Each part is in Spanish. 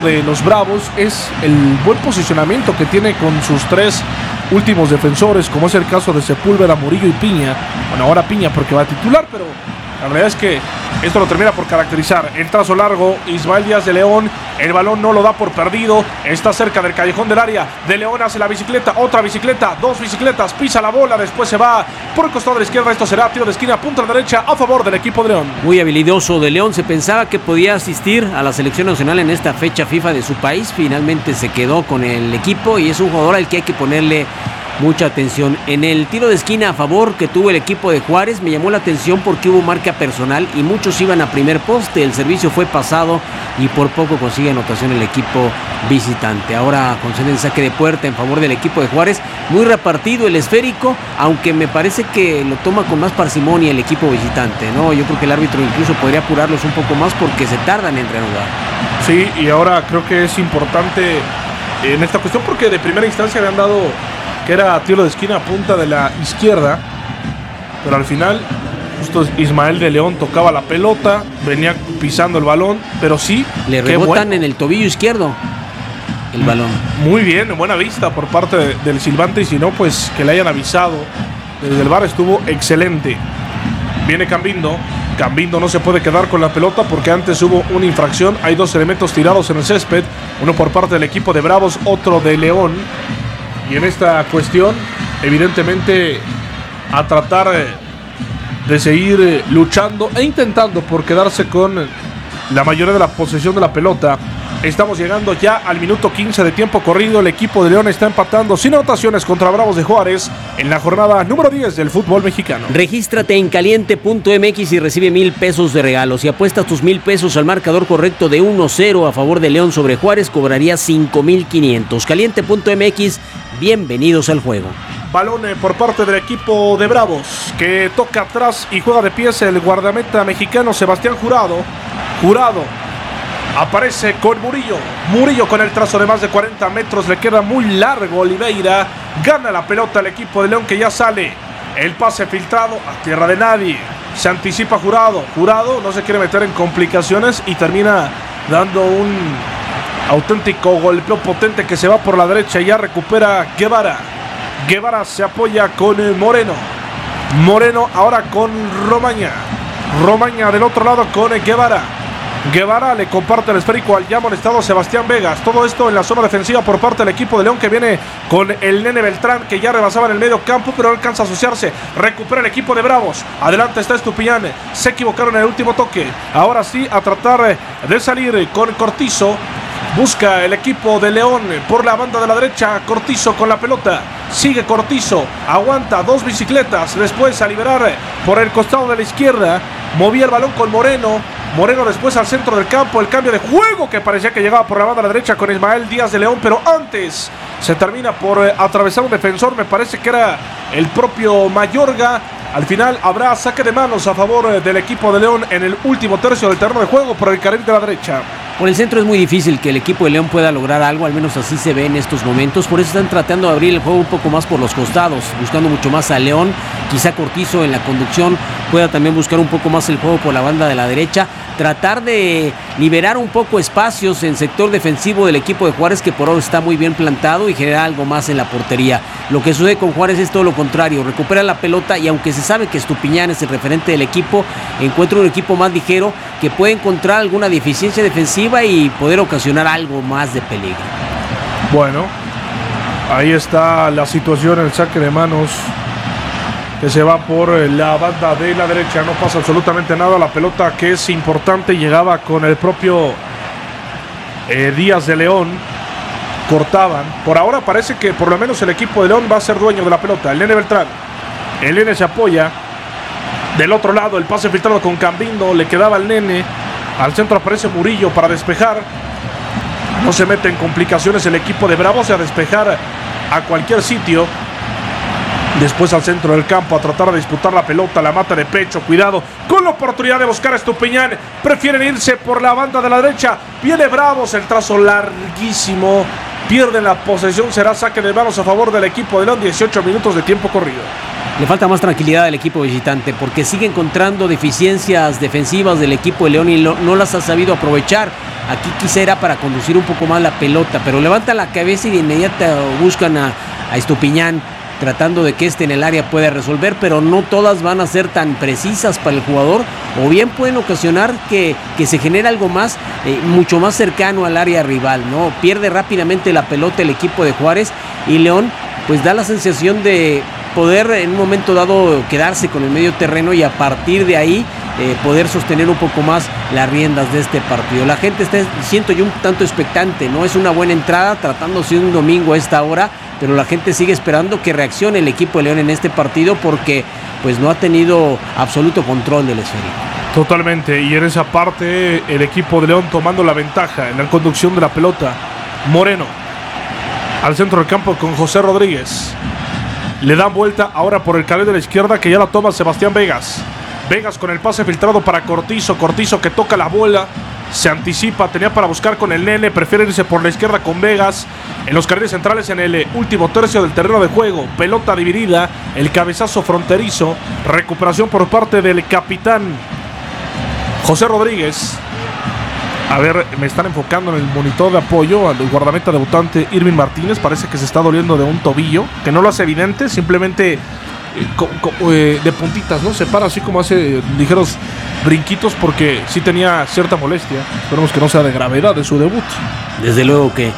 de los Bravos es el buen posicionamiento que tiene con sus tres últimos defensores, como es el caso de Sepúlveda, Murillo y Piña. Bueno, ahora Piña porque va a titular, pero la realidad es que esto lo termina por caracterizar. El trazo largo, Ismael Díaz de León, el balón no lo da por perdido, está cerca del callejón del área. De León hace la bicicleta, otra bicicleta, dos bicicletas, pisa la bola, después se va por el costado de la izquierda. Esto será tiro de esquina, punta a la derecha a favor del equipo de León. Muy habilidoso de León, se pensaba que podía asistir a la selección nacional en esta fecha FIFA de su país, finalmente se quedó con el equipo y es un jugador al que hay que ponerle mucha atención. En el tiro de esquina a favor que tuvo el equipo de Juárez me llamó la atención porque hubo marca personal y muchos iban a primer poste, el servicio fue pasado y por poco consigue anotación el equipo visitante. Ahora conceden saque de puerta en favor del equipo de Juárez, muy repartido el esférico, aunque me parece que lo toma con más parsimonia el equipo visitante, ¿no? Yo creo que el árbitro incluso podría apurarlos un poco más porque se tardan en reanudar. Sí, y ahora creo que es importante en esta cuestión porque de primera instancia habían dado que era tiro de esquina a punta de la izquierda, pero al final justo Ismael de León tocaba la pelota, venía pisando el balón, pero sí le rebotan en el tobillo izquierdo el balón. Muy bien, buena vista por parte del silbante, y si no, pues que le hayan avisado desde el VAR, estuvo excelente. Viene Cambindo no se puede quedar con la pelota porque antes hubo una infracción, hay dos elementos tirados en el césped, uno por parte del equipo de Bravos, otro de León. Y en esta cuestión, evidentemente, a tratar de seguir luchando e intentando por quedarse con la mayoría de la posesión de la pelota. Estamos llegando ya al minuto 15 de tiempo corrido. El equipo de León está empatando sin anotaciones contra Bravos de Juárez en la jornada número 10 del fútbol mexicano. Regístrate en caliente.mx y recibe 1,000 pesos de regalo. Si apuestas tus 1,000 pesos al marcador correcto de 1-0 a favor de León sobre Juárez, cobrarías 5,500. Caliente.mx, bienvenidos al juego. Balón por parte del equipo de Bravos, que toca atrás y juega de pies el guardameta mexicano Sebastián Jurado. Aparece con Murillo con el trazo de más de 40 metros, le queda muy largo Oliveira, gana la pelota el equipo de León que ya sale, el pase filtrado a tierra de nadie, se anticipa Jurado no se quiere meter en complicaciones y termina dando un auténtico golpeo potente que se va por la derecha y ya recupera Guevara se apoya con Moreno ahora con Romaña del otro lado con Guevara le comparte el esférico al ya molestado Sebastián Vegas. Todo esto en la zona defensiva por parte del equipo de León, que viene con el Nene Beltrán, que ya rebasaba en el medio campo, pero no alcanza a asociarse. Recupera el equipo de Bravos. Adelante está Estupiñán. Se equivocaron en el último toque. Ahora sí, a tratar de salir con Cortizo. Busca el equipo de León por la banda de la derecha. Cortizo con la pelota. Sigue Cortizo. Aguanta dos bicicletas. Después a liberar por el costado de la izquierda. Movía el balón con Moreno después al centro del campo. El cambio de juego que parecía que llegaba por la banda de la derecha con Ismael Díaz de León. Pero antes se termina por atravesar un defensor. Me parece que era el propio Mayorga. Al final habrá saque de manos a favor del equipo de León en el último tercio del terreno de juego por el carril de la derecha. Por el centro es muy difícil que el equipo de León pueda lograr algo, al menos así se ve en estos momentos. Por eso están tratando de abrir el juego un poco más por los costados, buscando mucho más a León. Quizá Cortizo en la conducción pueda también buscar un poco más el juego por la banda de la derecha. Tratar de liberar un poco espacios en sector defensivo del equipo de Juárez, que por ahora está muy bien plantado, y generar algo más en la portería. Lo que sucede con Juárez es todo lo contrario, recupera la pelota y aunque se sabe que Estupiñán es el referente del equipo, encuentra un equipo más ligero que puede encontrar alguna deficiencia defensiva y poder ocasionar algo más de peligro. Bueno, ahí está la situación, el saque de manos que se va por la banda de la derecha. No pasa absolutamente nada. La pelota, que es importante, llegaba con el propio Díaz de León. Cortaban. Por ahora parece que por lo menos el equipo de León va a ser dueño de la pelota. El Nene Beltrán. El Nene se apoya. Del otro lado el pase filtrado con Cambindo. Le quedaba al Nene. Al centro aparece Murillo para despejar. No se mete en complicaciones el equipo de Bravos a despejar a cualquier sitio. Después al centro del campo a tratar de disputar la pelota, la mata de pecho, cuidado con la oportunidad de buscar a Estupiñán, prefieren irse por la banda de la derecha, viene Bravos, el trazo larguísimo, pierden la posesión, será saque de manos a favor del equipo de León, 18 minutos de tiempo corrido. le falta más tranquilidad al equipo visitante, porque sigue encontrando deficiencias defensivas del equipo de León y no las ha sabido aprovechar. Aquí quizá era para conducir un poco más la pelota, pero levanta la cabeza y de inmediato buscan a Estupiñán, tratando de que en el área pueda resolver, pero no todas van a ser tan precisas para el jugador, o bien pueden ocasionar que se genere algo más, mucho más cercano al área rival, ¿no? Pierde rápidamente la pelota el equipo de Juárez, y León pues da la sensación de poder en un momento dado quedarse con el medio terreno y a partir de ahí poder sostener un poco más las riendas de este partido. La gente está, siento yo, un tanto expectante, ¿no? Es una buena entrada, tratándose de un domingo a esta hora, pero la gente sigue esperando que reaccione el equipo de León en este partido porque pues no ha tenido absoluto control del esférico. Totalmente, y en esa parte el equipo de León tomando la ventaja en la conducción de la pelota. Moreno al centro del campo con José Rodríguez. Le dan vuelta ahora por el carril de la izquierda, que ya la toma Sebastián Vegas. Vegas con el pase filtrado para Cortizo. Cortizo que toca la bola, se anticipa, tenía para buscar con el Nene, prefiere irse por la izquierda con Vegas. En los carriles centrales, en el último tercio del terreno de juego, pelota dividida, el cabezazo fronterizo, recuperación por parte del capitán José Rodríguez. A ver, me están enfocando en el monitor de apoyo al guardameta debutante Irving Martínez. Parece que se está doliendo de un tobillo, que no lo hace evidente, simplemente de puntitas, ¿no? Se para así como hace ligeros brinquitos porque sí tenía cierta molestia. Esperemos que no sea de gravedad de su debut. Desde luego que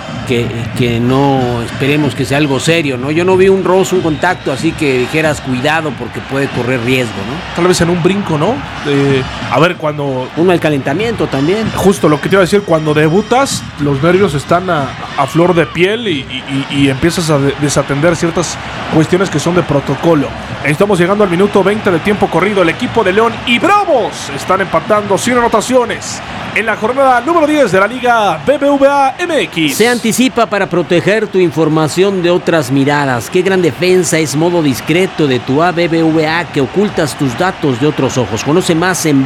no esperemos que sea algo serio, ¿no? Yo no vi un roce, un contacto así que dijeras cuidado porque puede correr riesgo, ¿no? Tal vez en un brinco, ¿no? A ver, cuando... Uno al calentamiento también. Justo lo que te iba a decir, cuando debutas, los nervios están a flor de piel y empiezas a desatender ciertas cuestiones que son de protocolo. Estamos llegando al minuto 20 de tiempo corrido. El equipo de León y Bravos están empatando sin anotaciones en la jornada número 10 de la Liga BBVA MX. Se anticipa para proteger tu información de otras miradas. Qué gran defensa es Modo Discreto de tu BBVA, que ocultas tus datos de otros ojos. Conoce más en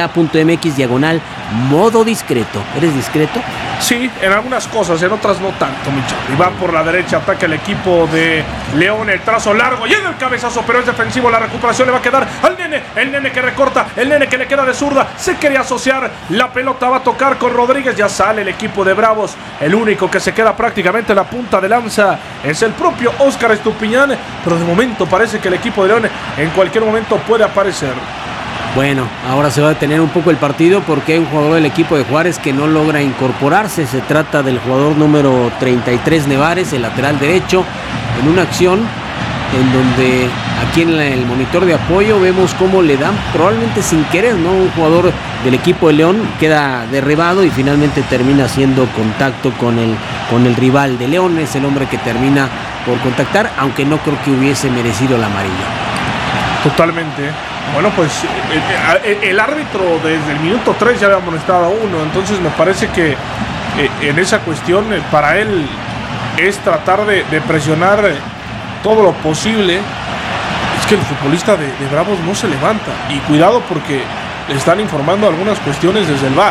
bbva.mx/Modo Discreto. ¿Eres discreto? Sí, en algunas cosas, en otras no tanto, mi chavo. Y va por la derecha, ataca el equipo de León, el trazo largo, llega el cabezazo, pero es defensivo, la recuperación le va a quedar al Nene, el Nene que recorta, el Nene que le queda de zurda, se quería asociar, la pelota va a tocar con Rodríguez, ya sale el equipo de Bravos, el único que se queda prácticamente en la punta de lanza es el propio Óscar Estupiñán, pero de momento parece que el equipo de León en cualquier momento puede aparecer. Bueno, ahora se va a detener un poco el partido porque hay un jugador del equipo de Juárez que no logra incorporarse. Se trata del jugador número 33, Nevares, el lateral derecho, en una acción en donde aquí en el monitor de apoyo vemos cómo le dan probablemente sin querer, ¿no? Un jugador del equipo de León queda derribado y finalmente termina haciendo contacto con el rival de León. Es el hombre que termina por contactar, aunque no creo que hubiese merecido la amarilla. Totalmente. Bueno, pues el árbitro desde el minuto 3 ya había amonestado a uno, entonces me parece que en esa cuestión para él es tratar de presionar todo lo posible. Es que el futbolista de Bravos no se levanta, y cuidado porque le están informando algunas cuestiones desde el VAR.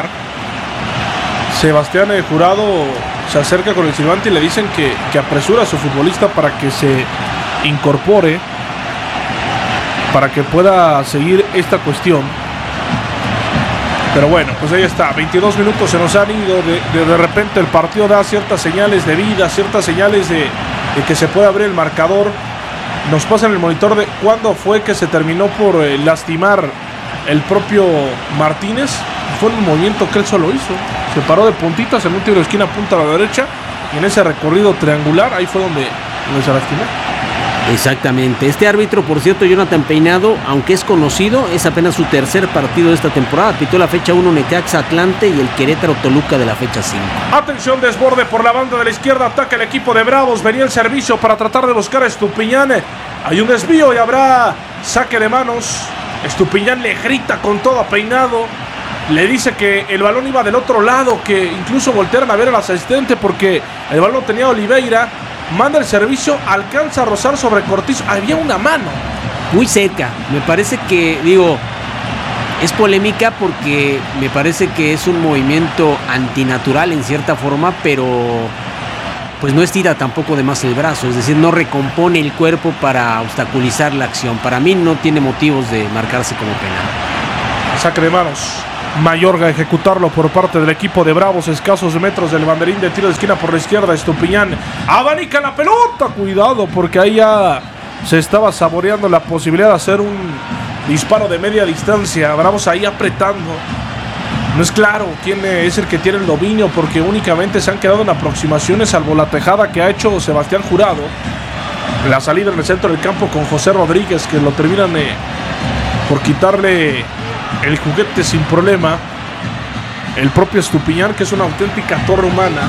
Sebastián Jurado se acerca con el silbante y le dicen que apresura a su futbolista para que se incorpore, para que pueda seguir esta cuestión. Pero bueno, pues ahí está, 22 minutos se nos han ido, de repente el partido da ciertas señales de vida, ciertas señales de que se puede abrir el marcador. Nos pasa en el monitor de cuándo fue que se terminó por lastimar el propio Martínez. Fue un movimiento que él solo hizo, se paró de puntitas en un tiro de esquina punta a la derecha, y en ese recorrido triangular ahí fue donde se lastimó. Exactamente. Este árbitro, por cierto, Jonathan Peinado, aunque es conocido, es apenas su tercer partido de esta temporada. Pitó la fecha 1 Necaxa Atlante y el Querétaro Toluca de la fecha 5. Atención, desborde por la banda de la izquierda, ataca el equipo de Bravos, venía el servicio para tratar de buscar a Estupiñán. Hay un desvío y habrá saque de manos. Estupiñán le grita con todo a Peinado, le dice que el balón iba del otro lado, que incluso voltearon a ver al asistente porque el balón tenía a Oliveira. Manda el servicio, alcanza a rozar sobre Cortizo. Había una mano muy cerca. Me parece que, es polémica porque me parece que es un movimiento antinatural en cierta forma, pero pues no estira tampoco de más el brazo, es decir, no recompone el cuerpo para obstaculizar la acción. Para mí no tiene motivos de marcarse como penal. Saque de manos. Mayorga a ejecutarlo por parte del equipo de Bravos, escasos metros del banderín de tiro de esquina por la izquierda. Estupiñán abanica la pelota, cuidado, porque ahí ya se estaba saboreando la posibilidad de hacer un disparo de media distancia. Bravos ahí apretando. No es claro quién es el que tiene el dominio, porque únicamente se han quedado en aproximaciones, salvo la tejada que ha hecho Sebastián Jurado. La salida en el centro del campo con José Rodríguez, que lo terminan por quitarle el juguete sin problema. El propio Estupiñán, que es una auténtica torre humana.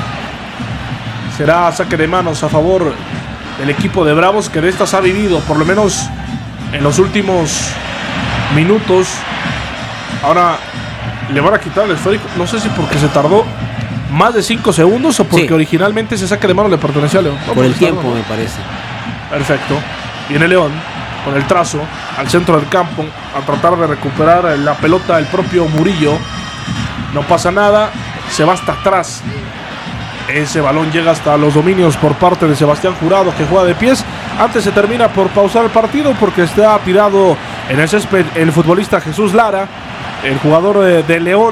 Será saque de manos a favor del equipo de Bravos, que de estas ha vivido, por lo menos en los últimos minutos. Ahora le van a quitar el esférico, no sé si porque se tardó más de 5 segundos o porque originalmente ese saque de manos le pertenecía a León. Por el tiempo, me parece. Perfecto. Viene León con el trazo al centro del campo a tratar de recuperar la pelota el propio Murillo. No pasa nada, se va hasta atrás. Ese balón llega hasta los dominios por parte de Sebastián Jurado, que juega de pies. Antes se termina por pausar el partido porque está tirado en el césped el futbolista Jesús Lara, el jugador de León,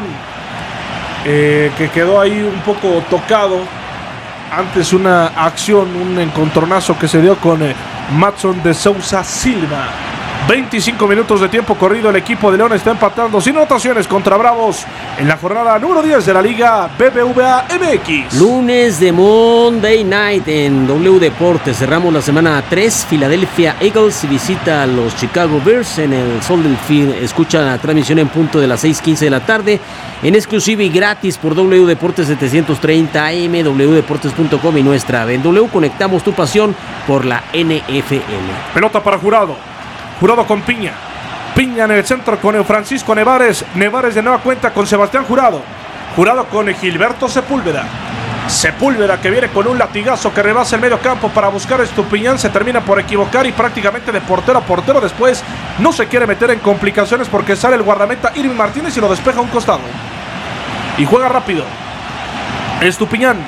que quedó ahí un poco tocado. Antes una acción, un encontronazo que se dio con Matson de Sousa Silva. 25 minutos de tiempo corrido. El equipo de León está empatando sin anotaciones contra Bravos en la jornada número 10 de la Liga BBVA MX. Lunes de Monday Night en W Deportes. Cerramos la semana 3. Philadelphia Eagles visita a los Chicago Bears en el Soldier Field. Escucha la transmisión en punto de las 6:15 de la tarde en exclusiva y gratis por W Deportes 730 AM, wdeportes.com y nuestra app. En W conectamos tu pasión por la NFL. Pelota para Jurado. Jurado con Piña. Piña en el centro con Francisco Nevares. Nevares de nueva cuenta con Sebastián Jurado. Jurado con Gilberto Sepúlveda. Sepúlveda que viene con un latigazo que rebasa el medio campo para buscar a Estupiñán. Se termina por equivocar y prácticamente de portero a portero después no se quiere meter en complicaciones porque sale el guardameta Irving Martínez y lo despeja a un costado. Y juega rápido. Estupiñán.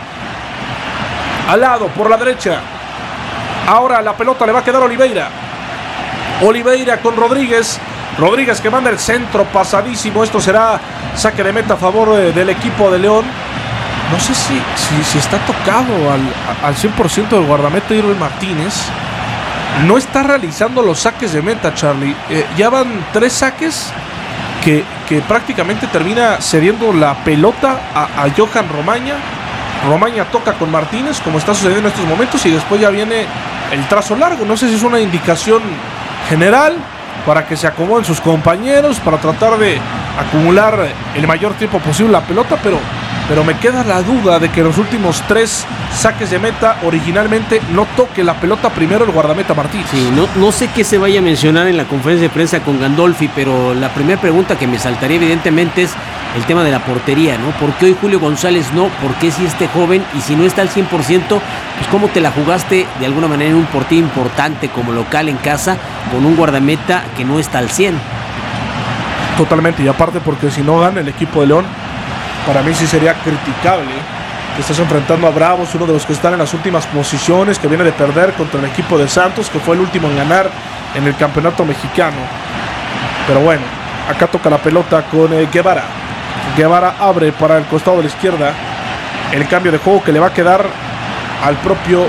Al lado, por la derecha. Ahora la pelota le va a quedar a Oliveira. Oliveira con Rodríguez. Rodríguez que manda el centro pasadísimo. Esto será saque de meta a favor del equipo de León. No sé si está tocado al 100% del guardameta Irving Martínez. No está realizando los saques de meta, Charlie. Ya van 3 saques que prácticamente termina cediendo la pelota a Johan Romaña. Romaña toca con Martínez, como está sucediendo en estos momentos, y después ya viene el trazo largo. No sé si es una indicación general para que se acomoden sus compañeros, para tratar de acumular el mayor tiempo posible la pelota, pero me queda la duda de que en los últimos 3 saques de meta originalmente no toque la pelota primero el guardameta Martínez. Sí, no sé qué se vaya a mencionar en la conferencia de prensa con Gandolfi, pero la primera pregunta que me saltaría evidentemente es el tema de la portería, ¿no? ¿Por qué hoy Julio González no? ¿Por qué si este joven? Y si no está al 100%, pues ¿cómo te la jugaste de alguna manera en un partido importante como local en casa con un guardameta que no está al 100? Totalmente, y aparte porque si no gana el equipo de León, para mí sí sería criticable que estás enfrentando a Bravos, uno de los que están en las últimas posiciones, que viene de perder contra el equipo de Santos, que fue el último en ganar en el campeonato mexicano. Pero bueno, acá toca la pelota con Guevara. Guevara abre para el costado de la izquierda. El cambio de juego que le va a quedar al propio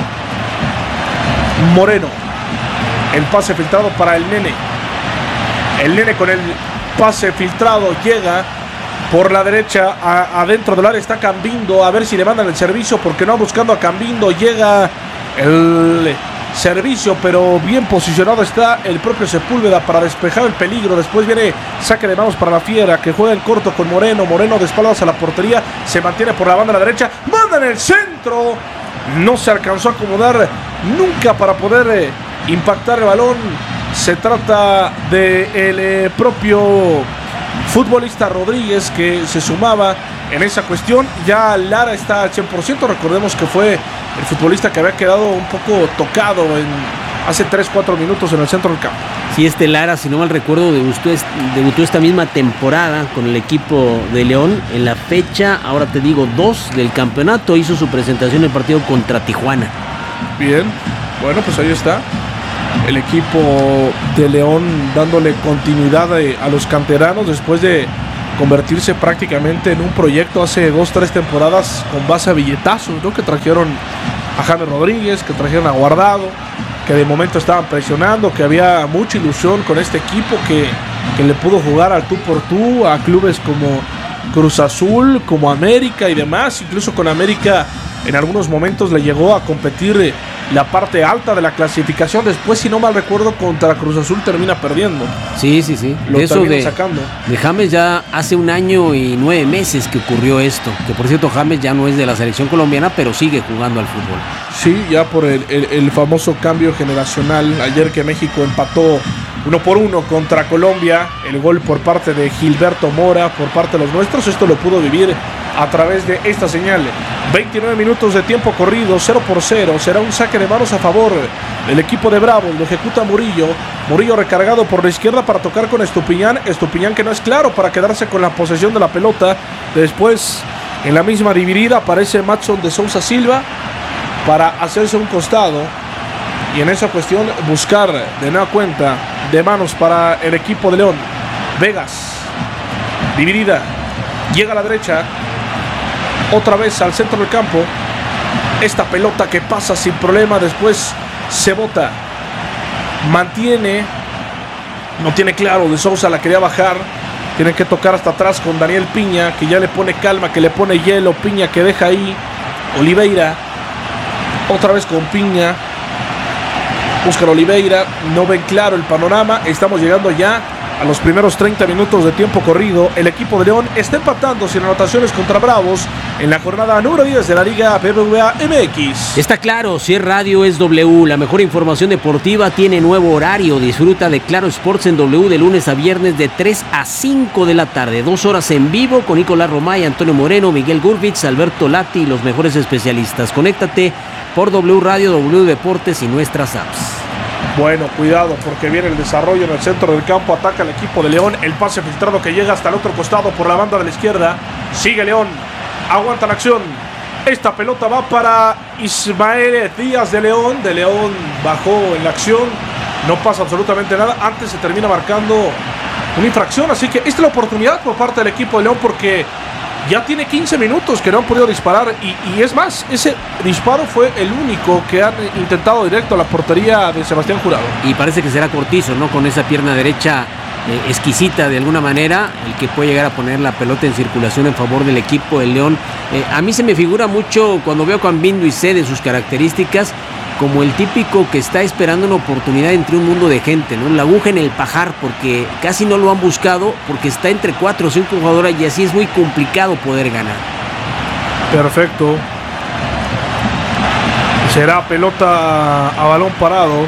Moreno. El pase filtrado para el Nene. El Nene con el pase filtrado llega por la derecha, adentro del área está Cambindo, a ver si le mandan el servicio, porque no buscando a Cambindo, llega el servicio, pero bien posicionado está el propio Sepúlveda para despejar el peligro. Después viene saque de manos para la Fiera, que juega en corto con Moreno. Moreno de espaldas a la portería, se mantiene por la banda de la derecha, manda en el centro, no se alcanzó a acomodar nunca para poder impactar el balón. Se trata del propio futbolista Rodríguez que se sumaba en esa cuestión. Ya Lara está al 100%. Recordemos que fue el futbolista que había quedado un poco tocado hace 3-4 minutos en el centro del campo. Sí, Lara, si no mal recuerdo, debutó esta misma temporada con el equipo de León en la fecha, ahora te digo, 2 del campeonato. Hizo su presentación en el partido contra Tijuana. Bien, bueno, pues ahí está el equipo de León dándole continuidad a los canteranos después de convertirse prácticamente en un proyecto hace 2-3 temporadas con base a billetazos, ¿no? Que trajeron a James Rodríguez, que trajeron a Guardado, que de momento estaban presionando, que había mucha ilusión con este equipo que le pudo jugar al tú por tú a clubes como Cruz Azul, como América y demás. Incluso con América en algunos momentos le llegó a competir la parte alta de la clasificación. Después, si no mal recuerdo, contra Cruz Azul termina perdiendo. Sí. Lo eso sacando. De James ya hace 1 año y 9 meses que ocurrió esto. Que por cierto, James ya no es de la selección colombiana, pero sigue jugando al fútbol. Sí, ya por el famoso cambio generacional. Ayer que México empató 1-1 contra Colombia, el gol por parte de Gilberto Mora, por parte de los nuestros. Esto lo pudo vivir a través de esta señal. 29 minutos de tiempo corrido, 0-0. Será un saque de manos a favor del equipo de Bravos. Lo ejecuta Murillo. Murillo recargado por la izquierda para tocar con Estupiñán. Estupiñán que no es claro para quedarse con la posesión de la pelota. Después, en la misma dividida, aparece Matson de Sousa Silva para hacerse un costado. Y en esa cuestión buscar de nueva cuenta de manos para el equipo de León. Vegas, dividida, llega a la derecha, otra vez al centro del campo. Esta pelota que pasa sin problema, después se bota, mantiene, no tiene claro, de Sousa la quería bajar, tiene que tocar hasta atrás con Daniel Piña, que ya le pone calma, que le pone hielo. Piña que deja ahí, Oliveira, otra vez con Piña, buscan Oliveira, no ven claro el panorama. Estamos llegando ya a los primeros 30 minutos de tiempo corrido. El equipo de León está empatando sin anotaciones contra Bravos en la jornada número 10 de la Liga BBVA MX. Está claro, si es radio es W. La mejor información deportiva tiene nuevo horario. Disfruta de Claro Sports en W de lunes a viernes de 3 a 5 de la tarde. 2 horas en vivo con Nicolás Romay, Antonio Moreno, Miguel Gurvitz, Alberto Lati y los mejores especialistas. Conéctate por W Radio, W Deportes y nuestras apps. Bueno, cuidado porque viene el desarrollo en el centro del campo. Ataca el equipo de León. El pase filtrado que llega hasta el otro costado por la banda de la izquierda. Sigue León. Aguanta la acción. Esta pelota va para Ismael Díaz de León. De León bajó en la acción. No pasa absolutamente nada. Antes se termina marcando una infracción. Así que esta es la oportunidad por parte del equipo de León porque ya tiene 15 minutos que no han podido disparar y es más, ese disparo fue el único que han intentado directo a la portería de Sebastián Jurado. Y parece que será Cortizo, ¿no? Con esa pierna derecha exquisita de alguna manera, el que puede llegar a poner la pelota en circulación en favor del equipo del León. A mí se me figura mucho cuando veo a Cambindo y sé de sus características como el típico que está esperando una oportunidad entre un mundo de gente, ¿no? La aguja en el pajar, porque casi no lo han buscado, porque está entre 4 o 5 jugadoras y así es muy complicado poder ganar. Perfecto. Será pelota a balón parado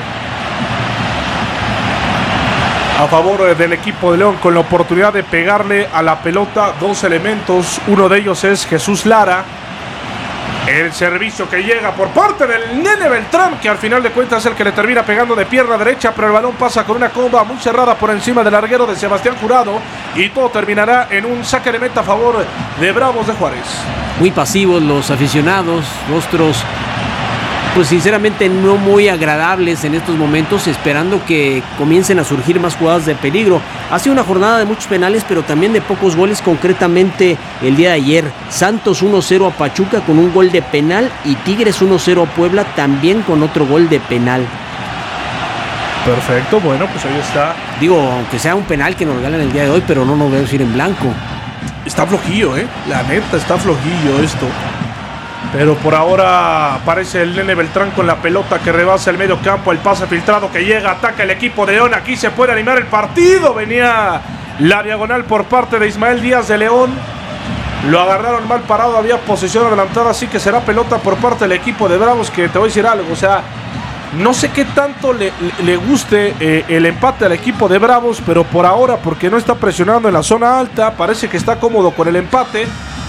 a favor del equipo de León, con la oportunidad de pegarle a la pelota 2 elementos. Uno de ellos es Jesús Lara. El servicio que llega por parte del Nene Beltrán, que al final de cuentas es el que le termina pegando de pierna derecha, pero el balón pasa con una comba muy cerrada por encima del larguero de Sebastián Jurado y todo terminará en un saque de meta a favor de Bravos de Juárez. Muy pasivos los aficionados, rostros pues sinceramente no muy agradables en estos momentos, esperando que comiencen a surgir más jugadas de peligro. Ha sido una jornada de muchos penales, pero también de pocos goles, concretamente el día de ayer. Santos 1-0 a Pachuca con un gol de penal y Tigres 1-0 a Puebla también con otro gol de penal. Perfecto, bueno, pues ahí está. Digo, aunque sea un penal que nos regalan el día de hoy, pero no nos vemos ir en blanco. Está flojillo, la neta está flojillo esto. Pero por ahora aparece el Nene Beltrán con la pelota que rebasa el medio campo. El pase filtrado que llega, ataca el equipo de León. Aquí se puede animar el partido. Venía la diagonal por parte de Ismael Díaz de León. Lo agarraron mal parado, había posición adelantada. Así que será pelota por parte del equipo de Bravos, que te voy a decir algo. O sea, no sé qué tanto le guste el empate al equipo de Bravos. Pero por ahora, porque no está presionando en la zona alta, parece que está cómodo con el empate.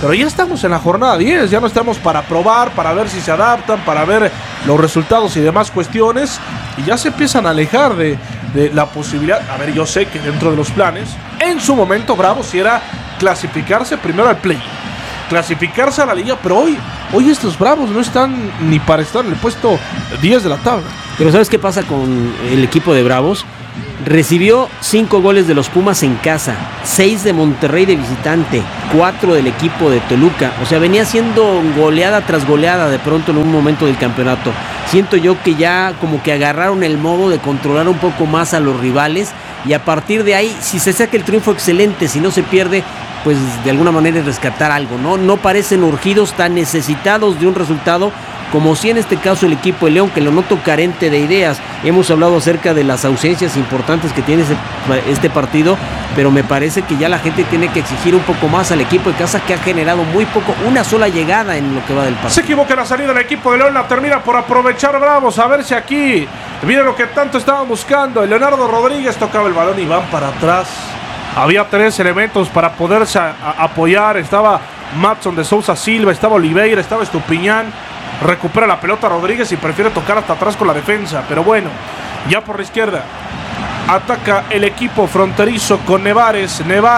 Pero ya estamos en la jornada 10, ya no estamos para probar, para ver si se adaptan, para ver los resultados y demás cuestiones, y ya se empiezan a alejar de la posibilidad. A ver, yo sé que dentro de los planes, en su momento Bravos sí era clasificarse primero al play, clasificarse a la liga, pero hoy estos Bravos no están ni para estar en el puesto 10 de la tabla. Pero ¿sabes qué pasa con el equipo de Bravos? Recibió 5 goles de los Pumas en casa, 6 de Monterrey de visitante, 4 del equipo de Toluca. O sea, venía siendo goleada tras goleada de pronto en un momento del campeonato. Siento yo que ya como que agarraron el modo de controlar un poco más a los rivales, y a partir de ahí, si se saca el triunfo, excelente. Si no se pierde, pues de alguna manera rescatar algo, ¿no? No parecen urgidos, tan necesitados de un resultado como si en este caso el equipo de León, que lo noto carente de ideas. Hemos hablado acerca de las ausencias importantes que tiene este partido, pero me parece que ya la gente tiene que exigir un poco más al equipo de casa, que ha generado muy poco, una sola llegada en lo que va del partido. Se equivoca la salida del equipo de León, la termina por aprovechar Bravos, a ver si aquí viene lo que tanto estaban buscando. Leonardo Rodríguez tocaba el balón y van para atrás. Había 3 elementos para poderse apoyar, estaba Matson de Sousa Silva, estaba Oliveira, estaba Estupiñán. Recupera la pelota Rodríguez y prefiere tocar hasta atrás con la defensa. Pero bueno, ya por la izquierda ataca el equipo fronterizo con Nevares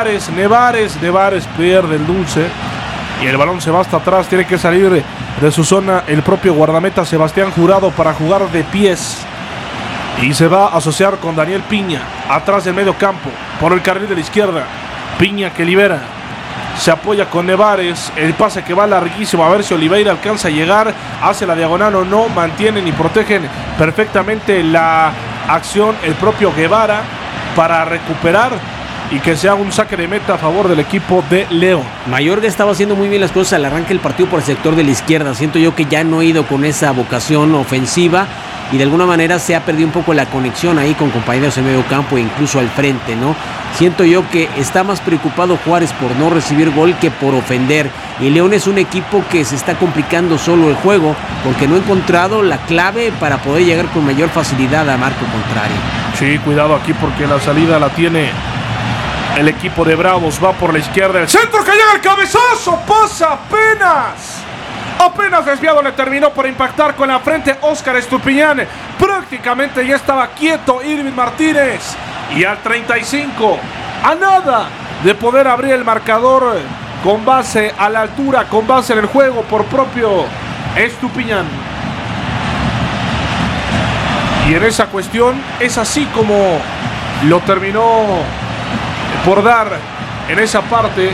pierde el dulce y el balón se va hasta atrás. Tiene que salir de su zona el propio guardameta Sebastián Jurado para jugar de pies, y se va a asociar con Daniel Piña atrás del medio campo por el carril de la izquierda. Piña que libera, se apoya con Nevares, el pase que va larguísimo, a ver si Oliveira alcanza a llegar, hace la diagonal o no, mantienen y protegen perfectamente la acción el propio Guevara para recuperar y que sea un saque de meta a favor del equipo de León. Mayorga estaba haciendo muy bien las cosas al arranque del partido por el sector de la izquierda. Siento yo que ya no ha ido con esa vocación ofensiva y de alguna manera se ha perdido un poco la conexión ahí con compañeros en medio campo e incluso al frente, ¿no? Siento yo que está más preocupado Juárez por no recibir gol que por ofender, y León es un equipo que se está complicando solo el juego porque no ha encontrado la clave para poder llegar con mayor facilidad a marco contrario. Sí, cuidado aquí porque la salida la tiene el equipo de Bravos. Va por la izquierda, el centro que llega, el cabezazo, pasa apenas desviado, le terminó por impactar con la frente Óscar Estupiñán. Prácticamente ya estaba quieto Irving Martínez, y al 35, a nada de poder abrir el marcador con base a la altura, con base en el juego por propio Estupiñán. Y en esa cuestión es así como lo terminó por dar en esa parte.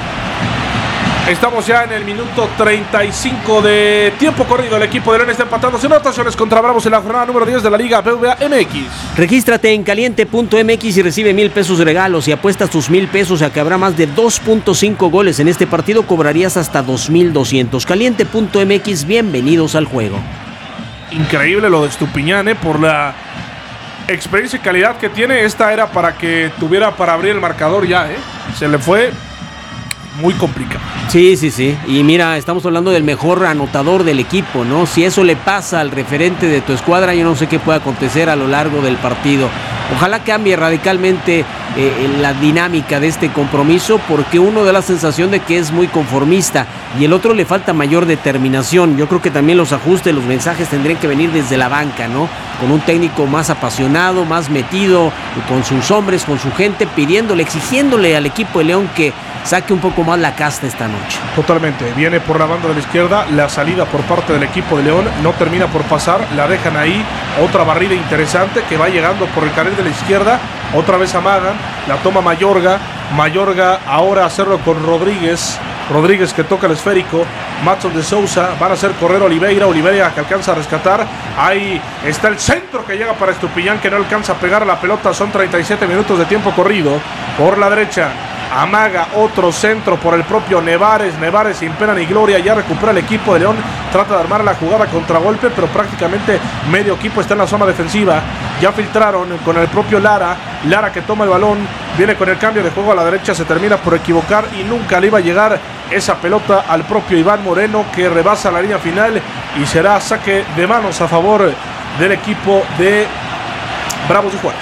Estamos ya en el minuto 35 de tiempo corrido. El equipo de León está empatando sin anotaciones contra Bravos en la jornada número 10 de la Liga BBVA MX. Regístrate en caliente.mx y recibe 1,000 pesos de regalos, y apuestas tus 1,000 pesos a que habrá más de 2.5 goles en este partido. Cobrarías hasta 2,200. Caliente.mx, bienvenidos al juego. Increíble lo de Estupiñán, por la experiencia y calidad que tiene. Esta era para que tuviera para abrir el marcador ya, Se le fue muy complicado. Sí. Y mira, estamos hablando del mejor anotador del equipo, ¿no? Si eso le pasa al referente de tu escuadra, yo no sé qué puede acontecer a lo largo del partido. Ojalá cambie radicalmente la dinámica de este compromiso, porque uno da la sensación de que es muy conformista y el otro le falta mayor determinación. Yo creo que también los ajustes, los mensajes tendrían que venir desde la banca, ¿no? Con un técnico más apasionado, más metido, con sus hombres, con su gente, pidiéndole, exigiéndole al equipo de León que saque un poco más la casta esta noche. Totalmente, viene por la banda de la izquierda, la salida por parte del equipo de León no termina por pasar, la dejan ahí, otra barrida interesante que va llegando por el carril de la izquierda, otra vez amagan, la toma Mayorga ahora a hacerlo con Rodríguez que toca el esférico, Matson de Sousa, van a hacer correr Oliveira que alcanza a rescatar, ahí está el centro que llega para Estupiñán, que no alcanza a pegar la pelota. Son 37 minutos de tiempo corrido. Por la derecha amaga otro centro por el propio Nevares sin pena ni gloria, ya recupera el equipo de León, trata de armar la jugada contragolpe, pero prácticamente medio equipo está en la zona defensiva. Ya filtraron con el propio Lara que toma el balón, viene con el cambio de juego a la derecha, se termina por equivocar y nunca le iba a llegar esa pelota al propio Iván Moreno, que rebasa la línea final y será saque de manos a favor del equipo de Bravos de Juárez.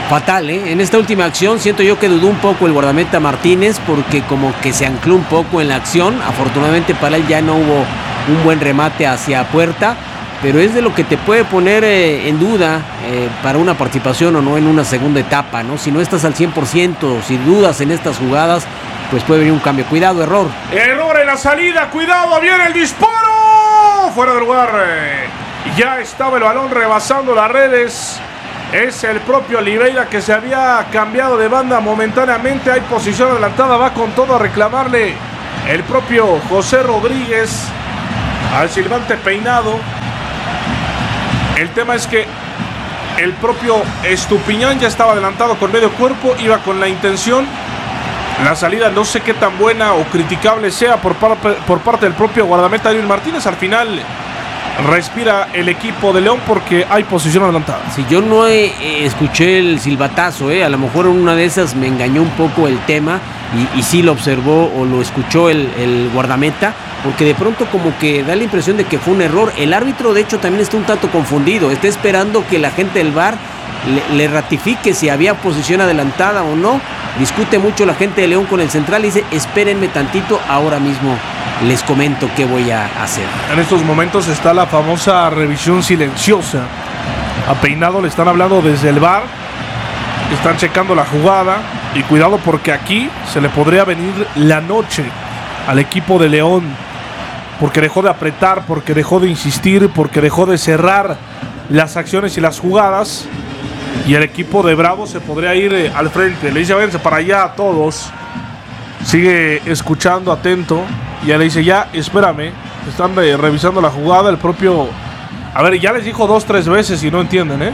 Fatal, ¿eh? En esta última acción siento yo que dudó un poco el guardameta Martínez porque como que se ancló un poco en la acción. Afortunadamente para él ya no hubo un buen remate hacia puerta, pero es de lo que te puede poner en duda para una participación o no en una segunda etapa, ¿no? Si no estás al 100%, si dudas en estas jugadas, pues puede venir un cambio. Cuidado, error. Error en la salida, cuidado, viene el disparo. Fuera del lugar. Ya estaba el balón rebasando las redes. Es el propio Oliveira que se había cambiado de banda momentáneamente. Hay posición adelantada, va con todo a reclamarle el propio José Rodríguez al silbante Peinado. El tema es que el propio Estupiñán ya estaba adelantado con medio cuerpo, iba con la intención. La salida no sé qué tan buena o criticable sea por parte del propio guardameta Edwin Martínez. Al final respira el equipo de León porque hay posición adelantada. Si yo no escuché el silbatazo, a lo mejor en una de esas me engañó un poco el tema y sí lo observó o lo escuchó el guardameta, porque de pronto como que da la impresión de que fue un error. El árbitro de hecho también está un tanto confundido, está esperando que la gente del VAR le ratifique si había posición adelantada o no. Discute mucho la gente de León con el central y dice: espérenme tantito, ahora mismo les comento qué voy a hacer. En estos momentos está la famosa revisión silenciosa. A Peinado le están hablando desde el VAR, están checando la jugada y cuidado porque aquí se le podría venir la noche al equipo de León, porque dejó de apretar, porque dejó de insistir, porque dejó de cerrar las acciones y las jugadas, y el equipo de Bravos se podría ir al frente. Le dice: váyanse para allá a todos. Sigue escuchando atento y ya le dice: ya, espérame, están revisando la jugada. El propio, a ver, ya les dijo 2-3 veces y no entienden,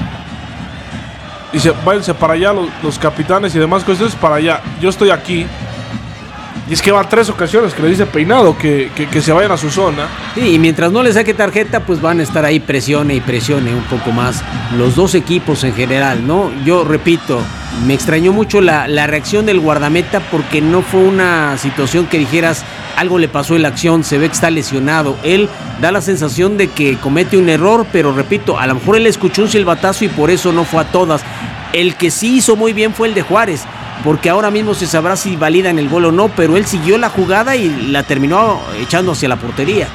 dice: váyanse para allá los capitanes y demás cosas, para allá, yo estoy aquí. Y es que van 3 ocasiones que le dice Peinado que se vayan a su zona. Sí, y mientras no le saque tarjeta, pues van a estar ahí presione y presione un poco más los dos equipos en general, ¿no? Yo repito, me extrañó mucho la reacción del guardameta porque no fue una situación que dijeras algo le pasó en la acción, se ve que está lesionado. Él da la sensación de que comete un error, pero repito, a lo mejor él escuchó un silbatazo y por eso no fue a todas. El que sí hizo muy bien fue el de Juárez, porque ahora mismo se sabrá si validan el gol o no, pero él siguió la jugada y la terminó echando hacia la portería.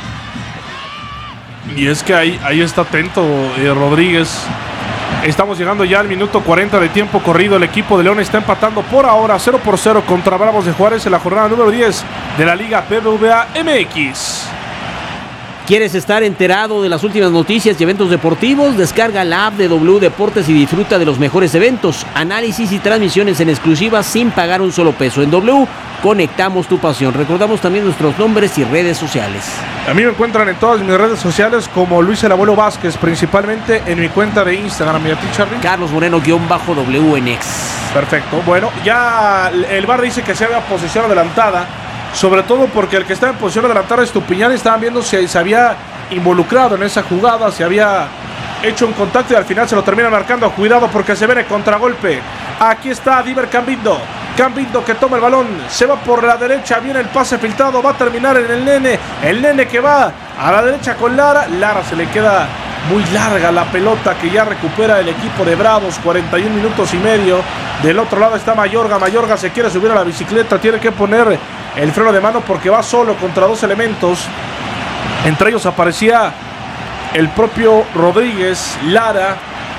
Y es que ahí está atento Rodríguez. Estamos llegando ya al minuto 40 de tiempo corrido. El equipo de León está empatando por ahora 0-0 contra Bravos de Juárez en la jornada número 10 de la Liga BBVA MX. ¿Quieres estar enterado de las últimas noticias y eventos deportivos? Descarga la app de W Deportes y disfruta de los mejores eventos, análisis y transmisiones en exclusiva sin pagar un solo peso. En W conectamos tu pasión. Recordamos también nuestros nombres y redes sociales. A mí me encuentran en todas mis redes sociales como Luis el Abuelo Vázquez, principalmente en mi cuenta de Instagram. ¿Y a ti, Charly? Carlos Moreno_W en X. Perfecto. Bueno, ya el VAR dice que se había posición adelantada, sobre todo porque el que estaba en posición adelantada, Estupiñán, estaban viendo si se había involucrado en esa jugada, si había hecho un contacto y al final se lo termina marcando. Cuidado porque se viene contragolpe. Aquí está Diver Cambindo. Cambindo que toma el balón, se va por la derecha, viene el pase filtrado, va a terminar en el nene que va a la derecha con Lara. Lara se le queda muy larga la pelota que ya recupera el equipo de Bravos. 41 minutos y medio. Del otro lado está Mayorga. Mayorga se quiere subir a la bicicleta, tiene que poner el freno de mano porque va solo contra 2 elementos. Entre ellos aparecía el propio Rodríguez, Lara.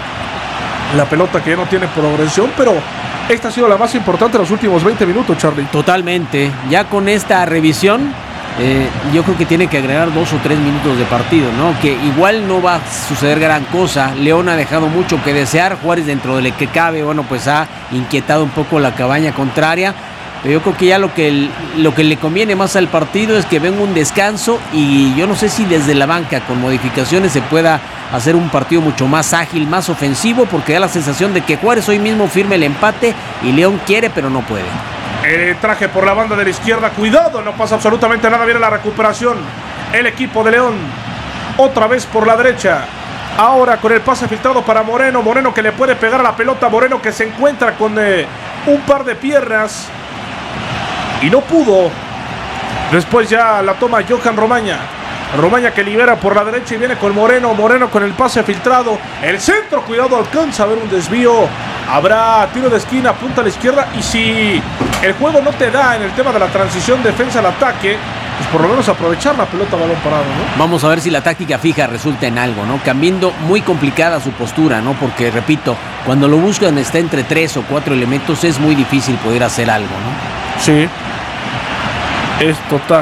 La pelota que ya no tiene progresión, pero esta ha sido la más importante en los últimos 20 minutos, Charly. Totalmente. Ya con esta revisión, yo creo que tiene que agregar 2 o 3 minutos de partido, ¿no? Que igual no va a suceder gran cosa. León ha dejado mucho que desear. Juárez, dentro de lo que cabe, bueno, pues ha inquietado un poco la cabaña contraria. Pero yo creo que ya lo que le conviene más al partido es que venga un descanso y yo no sé si desde la banca con modificaciones se pueda hacer un partido mucho más ágil, más ofensivo, porque da la sensación de que Juárez hoy mismo firme el empate y León quiere pero no puede. Traje por la banda de la izquierda, cuidado, no pasa absolutamente nada, viene la recuperación. El equipo de León, otra vez por la derecha. Ahora con el pase filtrado para Moreno. Moreno que le puede pegar a la pelota. Moreno que se encuentra con un par de piernas y no pudo. Después ya la toma Johan Romaña. Romaña que libera por la derecha y viene con Moreno. Moreno con el pase filtrado. El centro, cuidado, alcanza a ver un desvío. Habrá tiro de esquina, punta a la izquierda. Y si el juego no te da en el tema de la transición defensa al ataque, pues por lo menos aprovechar la pelota balón parado, ¿no? Vamos a ver si la táctica fija resulta en algo, ¿no? Cambiando muy complicada su postura, ¿no? Porque, repito, cuando lo buscan está entre 3 o 4 elementos, es muy difícil poder hacer algo, ¿no? Sí. Es total.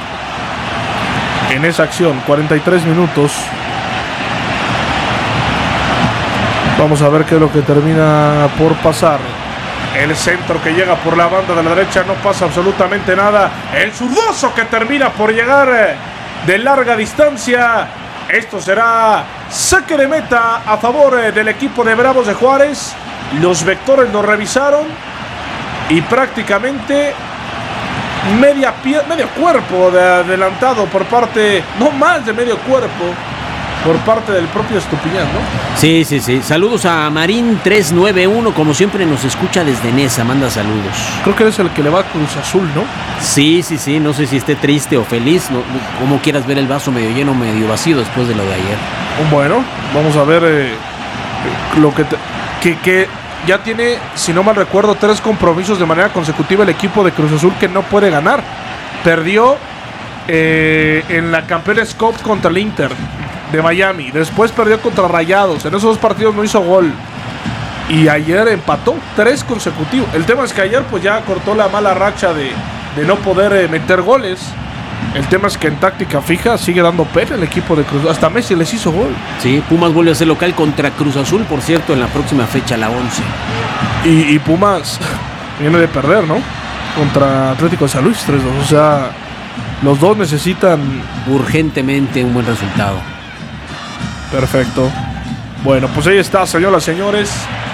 En esa acción, 43 minutos. Vamos a ver qué es lo que termina por pasar. El centro que llega por la banda de la derecha, no pasa absolutamente nada. El zurdazo que termina por llegar de larga distancia. Esto será saque de meta a favor del equipo de Bravos de Juárez. Los vectores lo revisaron y prácticamente medio cuerpo de adelantado por parte, no más de medio cuerpo, por parte del propio Estupiñán, ¿no? Sí. Saludos a Marín391, como siempre nos escucha desde Nesa, manda saludos. Creo que eres el que le va a Cruz Azul, ¿no? Sí, no sé si esté triste o feliz, no, como quieras ver el vaso medio lleno o medio vacío después de lo de ayer. Bueno, vamos a ver lo que ya tiene, si no mal recuerdo, 3 compromisos de manera consecutiva el equipo de Cruz Azul que no puede ganar. Perdió en la Campeones Cup contra el Inter de Miami, después perdió contra Rayados, en esos 2 partidos no hizo gol y ayer empató 3 consecutivos. El tema es que ayer pues ya cortó la mala racha de no poder meter goles. El tema es que en táctica fija sigue dando pena el equipo de Cruz Azul. Hasta Messi les hizo gol. Sí, Pumas vuelve a ser local contra Cruz Azul, por cierto, en la próxima fecha, la 11. Y Pumas viene de perder, ¿no? Contra Atlético de San Luis 3-2. O sea, los dos necesitan urgentemente un buen resultado. Perfecto. Bueno, pues ahí está, señoras y señores.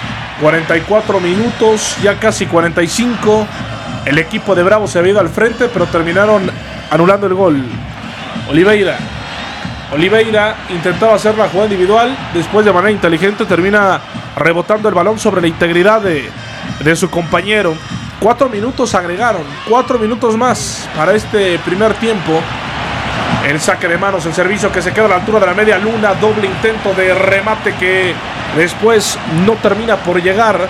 44 minutos, ya casi 45. El equipo de Bravos se había ido al frente, pero terminaron anulando el gol. Oliveira intentaba hacer la jugada individual. Después, de manera inteligente, termina rebotando el balón sobre la integridad de su compañero. 4 minutos agregaron, 4 minutos más para este primer tiempo. El saque de manos, el servicio que se queda a la altura de la media luna. Doble intento de remate que después no termina por llegar.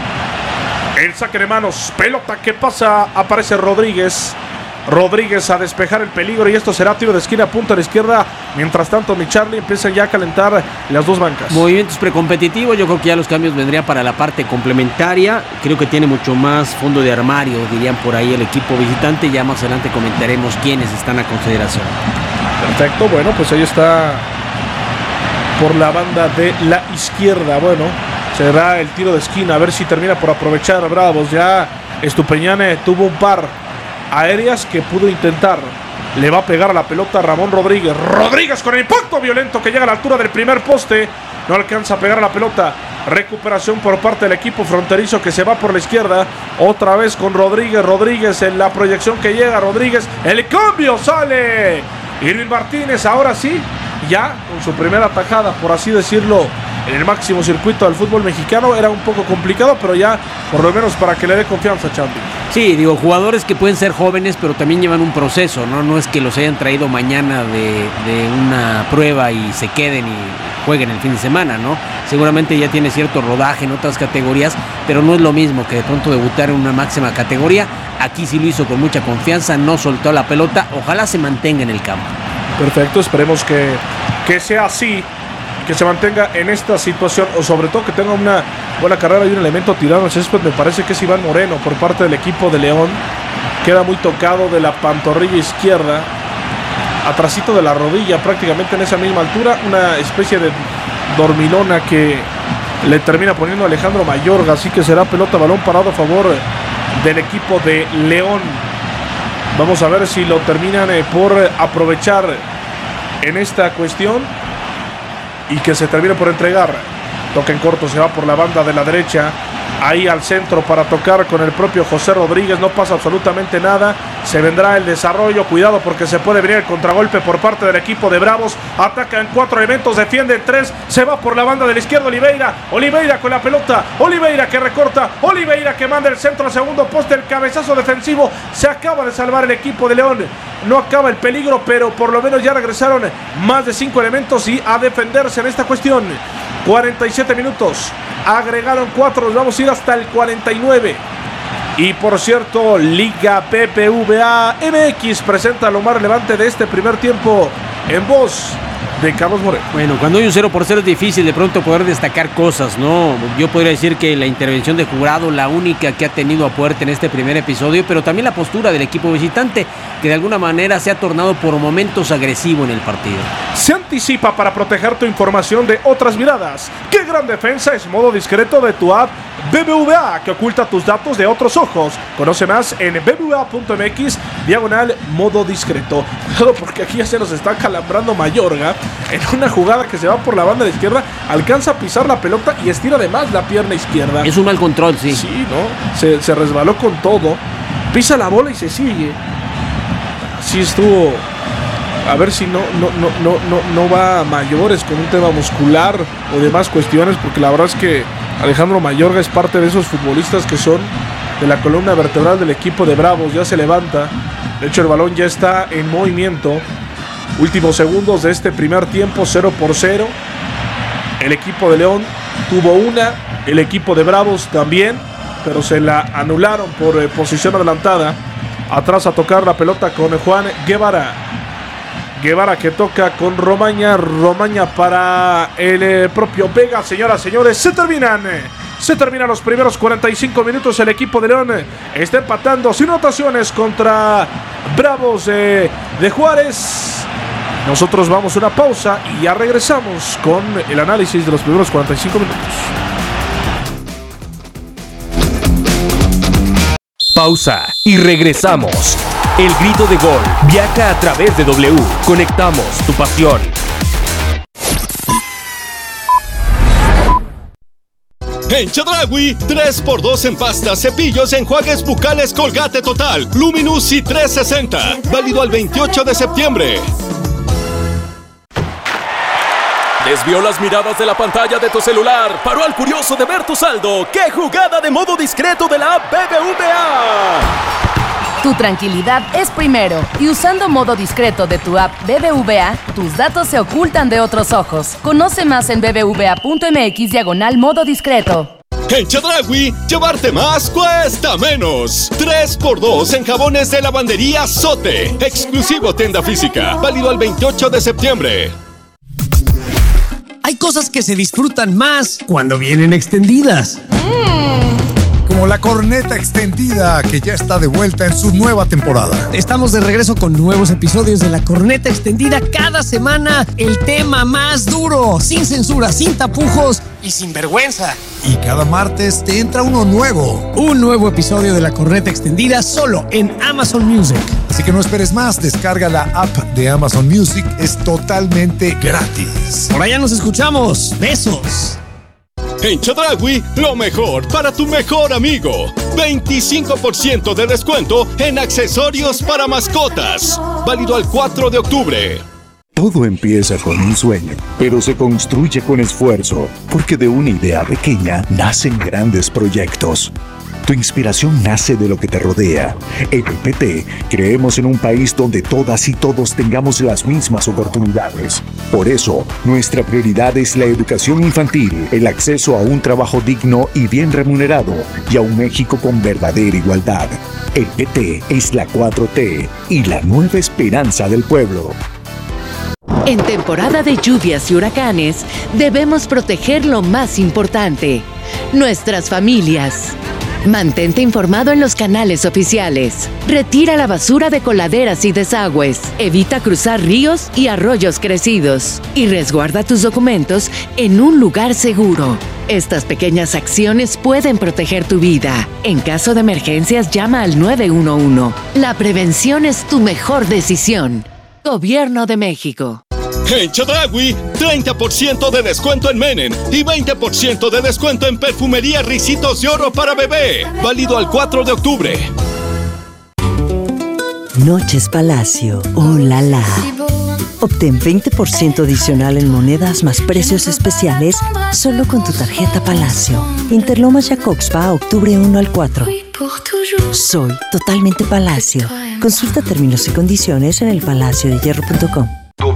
El saque de manos, pelota que pasa, aparece Rodríguez a despejar el peligro y esto será tiro de esquina, punta a la izquierda. Mientras tanto, mi Charlie empieza ya a calentar las 2 bancas. Movimientos precompetitivos, yo creo que ya los cambios vendrían para la parte complementaria. Creo que tiene mucho más fondo de armario, dirían por ahí el equipo visitante. Ya más adelante comentaremos quiénes están a consideración. Perfecto, bueno, pues ahí está por la banda de la izquierda. Bueno, será el tiro de esquina, a ver si termina por aprovechar Bravos. Ya Estupiñán tuvo un par aéreas que pudo intentar. Le va a pegar a la pelota a Ramón Rodríguez. Rodríguez con el impacto violento que llega a la altura del primer poste. No alcanza a pegar a la pelota. Recuperación por parte del equipo fronterizo que se va por la izquierda. Otra vez con Rodríguez. Rodríguez en la proyección que llega. Rodríguez. El cambio sale. Irving Martínez ahora sí. Ya con su primera tajada, por así decirlo, en el máximo circuito del fútbol mexicano. Era un poco complicado, pero ya por lo menos para que le dé confianza a Champi. Sí, digo, jugadores que pueden ser jóvenes, pero también llevan un proceso, ¿no? No es que los hayan traído mañana de una prueba y se queden y jueguen el fin de semana, ¿no? Seguramente ya tiene cierto rodaje en otras categorías, pero no es lo mismo que de pronto debutar en una máxima categoría. Aquí sí lo hizo con mucha confianza, no soltó la pelota, ojalá se mantenga en el campo. Perfecto, esperemos que sea así, que se mantenga en esta situación, o sobre todo que tenga una buena carrera y un elemento tirado en el césped. Me parece que es Iván Moreno por parte del equipo de León. Queda muy tocado de la pantorrilla izquierda, atrasito de la rodilla, prácticamente en esa misma altura. Una especie de dormilona que le termina poniendo Alejandro Mayorga, así que será pelota balón parado a favor del equipo de León. Vamos a ver si lo terminan por aprovechar en esta cuestión y que se termine por entregar. Toca en corto, se va por la banda de la derecha, ahí al centro para tocar con el propio José Rodríguez. No pasa absolutamente nada, se vendrá el desarrollo. Cuidado porque se puede venir el contragolpe por parte del equipo de Bravos. Ataca en 4 elementos, defiende en 3, se va por la banda de la izquierda Oliveira con la pelota, Oliveira que recorta, Oliveira que manda el centro al segundo poste. El cabezazo defensivo, se acaba de salvar el equipo de León. No acaba el peligro, pero por lo menos ya regresaron más de 5 elementos y a defenderse en esta cuestión. 47 minutos. Agregaron 4, nos vamos a ir hasta el 49. Y por cierto, Liga BBVA MX presenta lo más relevante de este primer tiempo en voz de Carlos Moreno. Bueno, cuando hay un 0-0 es difícil de pronto poder destacar cosas, ¿no? Yo podría decir que la intervención de Jurado, la única que ha tenido a Puerta en este primer episodio, pero también la postura del equipo visitante, que de alguna manera se ha tornado por momentos agresivo en el partido. Se anticipa para proteger tu información de otras miradas. ¡Qué gran defensa es modo discreto de tu app BBVA, que oculta tus datos de otros ojos! Conoce más en bbva.mx/modo discreto. Porque aquí ya se nos está calambrando Mayorga. En una jugada que se va por la banda de izquierda, alcanza a pisar la pelota y estira además la pierna izquierda. Es un mal control, sí. Sí, ¿no? Se resbaló con todo. Pisa la bola y se sigue. Así estuvo. A ver si no va a mayores con un tema muscular o demás cuestiones, porque la verdad es que Alejandro Mayorga es parte de esos futbolistas que son de la columna vertebral del equipo de Bravos. Ya se levanta. De hecho, el balón ya está en movimiento. Últimos segundos de este primer tiempo, 0-0. El equipo de León tuvo una, el equipo de Bravos también, pero se la anularon por posición adelantada. Atrás a tocar la pelota con Juan Guevara. Guevara que toca con Romaña. Romaña para el propio Vega. Señoras, señores, se terminan los primeros 45 minutos. El equipo de León está empatando sin anotaciones contra Bravos de Juárez. Nosotros vamos a una pausa y ya regresamos con el análisis de los primeros 45 minutos. Pausa y regresamos. El grito de gol viaja a través de W. Conectamos tu pasión. En Chedraui, 3x2 en pastas, cepillos, enjuagues bucales Colgate Total, Luminous y 360. Válido al 28 de septiembre. Desvió las miradas de la pantalla de tu celular. Paró al curioso de ver tu saldo. ¡Qué jugada de modo discreto de la app BBVA! Tu tranquilidad es primero. Y usando modo discreto de tu app BBVA, tus datos se ocultan de otros ojos. Conoce más en bbva.mx/modo discreto. En Chedraui, llevarte más cuesta menos. 3x2 en jabones de lavandería Sote. Exclusivo tienda física. Válido al 28 de septiembre. Hay cosas que se disfrutan más cuando vienen extendidas. Como la corneta extendida, que ya está de vuelta en su nueva temporada. Estamos de regreso con nuevos episodios de la corneta extendida cada semana. El tema más duro, sin censura, sin tapujos y sin vergüenza. Y cada martes te entra uno nuevo. Un nuevo episodio de la corneta extendida solo en Amazon Music. Así que no esperes más, descarga la app de Amazon Music, es totalmente gratis. Por allá nos escuchamos. Besos. En Chedraui, lo mejor para tu mejor amigo. 25% de descuento en accesorios para mascotas. Válido al 4 de octubre. Todo empieza con un sueño, pero se construye con esfuerzo, porque de una idea pequeña nacen grandes proyectos. Tu inspiración nace de lo que te rodea. En el PT creemos en un país donde todas y todos tengamos las mismas oportunidades. Por eso, nuestra prioridad es la educación infantil, el acceso a un trabajo digno y bien remunerado, y a un México con verdadera igualdad. El PT es la 4T y la nueva esperanza del pueblo. En temporada de lluvias y huracanes, debemos proteger lo más importante: nuestras familias. Mantente informado en los canales oficiales. Retira la basura de coladeras y desagües. Evita cruzar ríos y arroyos crecidos. Y resguarda tus documentos en un lugar seguro. Estas pequeñas acciones pueden proteger tu vida. En caso de emergencias, llama al 911. La prevención es tu mejor decisión. Gobierno de México. En Chedraui, 30% de descuento en Menen y 20% de descuento en perfumería Ricitos de Oro para bebé. Válido al 4 de octubre. Noches Palacio. ¡Oh, la la! Obtén 20% adicional en monedas más precios especiales solo con tu tarjeta Palacio. Interlomas Jacobspa, octubre 1 al 4. Soy totalmente Palacio. Consulta términos y condiciones en elpalaciodehierro.com.